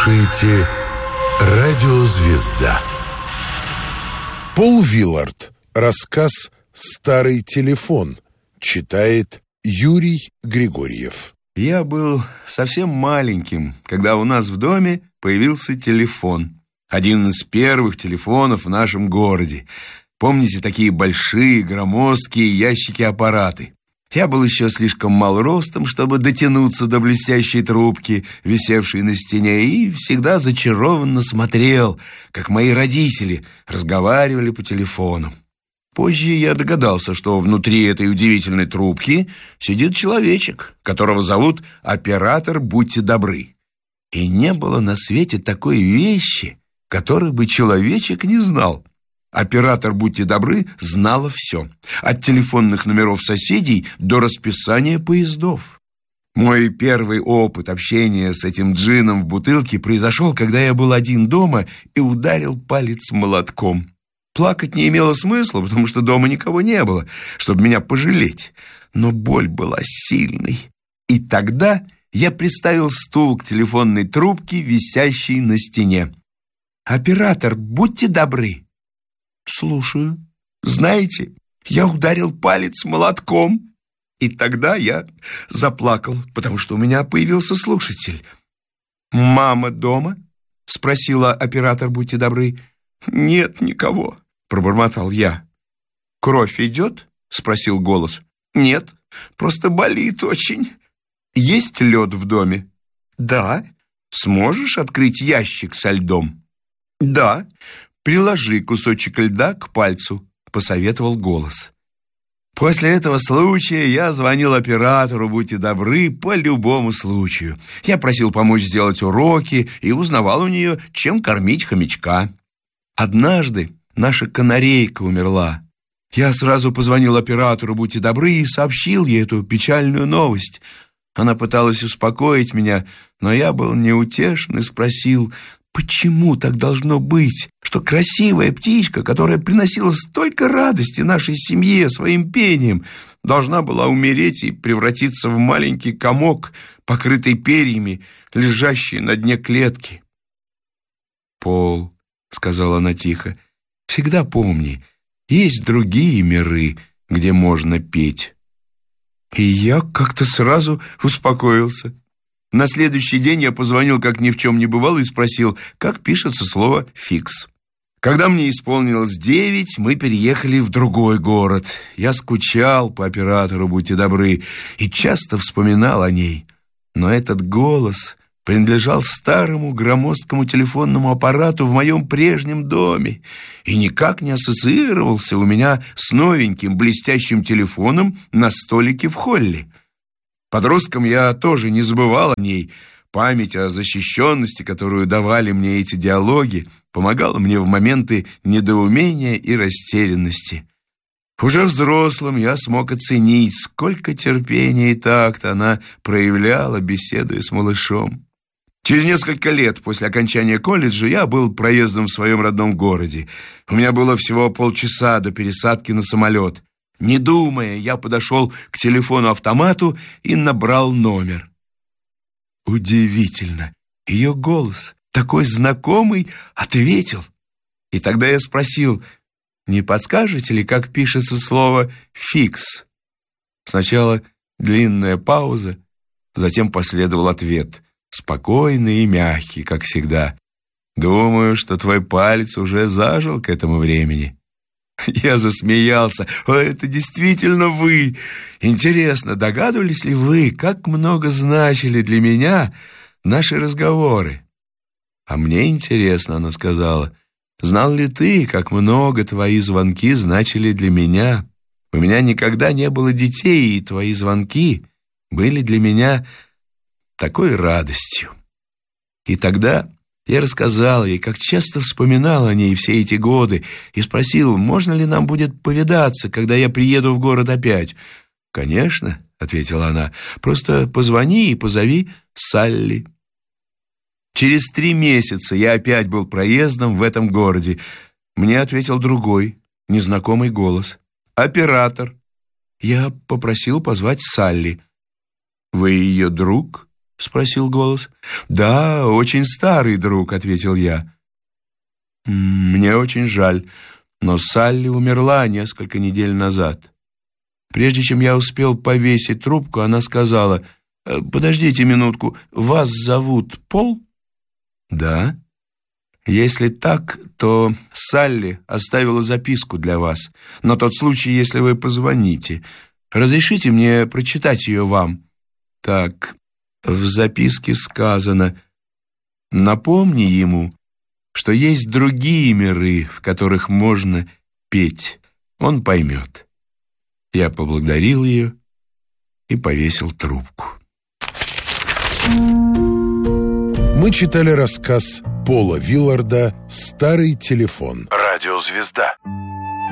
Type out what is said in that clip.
слушаете «Радио Звезда». Пол Виллард. Рассказ «Старый телефон». Читает Юрий Григорьев. Я был совсем маленьким, когда у нас в доме появился телефон. Один из первых телефонов в нашем городе. Помните, такие большие, громоздкие ящики-аппараты? Я был еще слишком мал ростом, чтобы дотянуться до блестящей трубки, висевшей на стене, и всегда зачарованно смотрел, как мои родители разговаривали по телефону. Позже я догадался, что внутри этой удивительной трубки сидит человечек, которого зовут оператор «Будьте добры». И не было на свете такой вещи, которой бы человечек не знал. Оператор «Будьте добры» знала все, от телефонных номеров соседей до расписания поездов. Мой первый опыт общения с этим джинном в бутылке произошел, когда я был один дома и ударил палец молотком. Плакать не имело смысла, потому что дома никого не было, чтобы меня пожалеть. Но боль была сильной. И тогда я приставил стул к телефонной трубке, висящей на стене. «Оператор, будьте добры». «Слушаю. Знаете, я ударил палец молотком». И тогда я заплакал, потому что у меня появился слушатель. «Мама дома?» — спросила оператор «Будьте добры». «Нет никого», — пробормотал я. «Кровь идет?» — спросил голос. «Нет, просто болит очень». «Есть лед в доме?» «Да». «Сможешь открыть ящик со льдом?» «Да». «Приложи кусочек льда к пальцу», — посоветовал голос. После этого случая я звонил оператору «Будьте добры» по любому случаю. Я просил помочь сделать уроки и узнавал у нее, чем кормить хомячка. Однажды наша канарейка умерла. Я сразу позвонил оператору «Будьте добры» и сообщил ей эту печальную новость. Она пыталась успокоить меня, но я был неутешен и спросил, почему так должно быть, что красивая птичка, которая приносила столько радости нашей семье своим пением, должна была умереть и превратиться в маленький комок, покрытый перьями, лежащий на дне клетки. «Пол», — сказала она тихо, — «всегда помни, есть другие миры, где можно петь». И я как-то сразу успокоился. На следующий день я позвонил, как ни в чем не бывало, и спросил, как пишется слово «фикс». Когда мне исполнилось 9, мы переехали в другой город. Я скучал по оператору «Будьте добры» и часто вспоминал о ней. Но этот голос принадлежал старому громоздкому телефонному аппарату в моем прежнем доме и никак не ассоциировался у меня с новеньким блестящим телефоном на столике в холле. Подростком я тоже не забывал о ней. Память о защищенности, которую давали мне эти диалоги, помогала мне в моменты недоумения и растерянности. Уже взрослым я смог оценить, сколько терпения и такта она проявляла, беседуя с малышом. Через несколько лет после окончания колледжа я был проездом в своем родном городе. У меня было всего полчаса до пересадки на самолет. Не думая, я подошел к телефону-автомату и набрал номер. Удивительно, ее голос, такой знакомый, ответил. И тогда я спросил, не подскажете ли, как пишется слово «фикс»? Сначала длинная пауза, затем последовал ответ, спокойный и мягкий, как всегда. «Думаю, что твой палец уже зажил к этому времени». Я засмеялся. «О, это действительно вы! Интересно, догадывались ли вы, как много значили для меня наши разговоры?» «А мне интересно», — она сказала, «знал ли ты, как много твои звонки значили для меня? У меня никогда не было детей, и твои звонки были для меня такой радостью». И тогда я рассказал ей, как часто вспоминал о ней все эти годы, и спросил, можно ли нам будет повидаться, когда я приеду в город опять. «Конечно», — ответила она, — «просто позвони и позови Салли». Через 3 месяца я опять был проездом в этом городе. Мне ответил другой, незнакомый голос. «Оператор». Я попросил позвать Салли. «Вы ее друг?» — спросил голос. «Да, очень старый друг», — ответил я. «Мне очень жаль, но Салли умерла несколько недель назад». Прежде чем я успел повесить трубку, она сказала: «Подождите минутку, вас зовут Пол?» «Да». «Если так, то Салли оставила записку для вас, на тот случай, если вы позвоните. Разрешите мне прочитать ее вам?» «Так, в записке сказано: напомни ему, что есть другие миры, в которых можно петь. Он поймет». Я поблагодарил ее и повесил трубку. Мы читали рассказ Пола Вилларда «Старый телефон». Радиозвезда.